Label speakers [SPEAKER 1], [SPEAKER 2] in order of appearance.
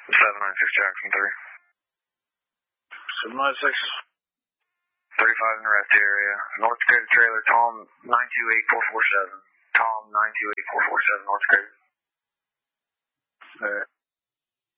[SPEAKER 1] 796 Jackson 3.
[SPEAKER 2] 796.
[SPEAKER 1] 35 in the rest area. North Dakota trailer, Tom 928447. Tom 928447, North Dakota.
[SPEAKER 2] Alright.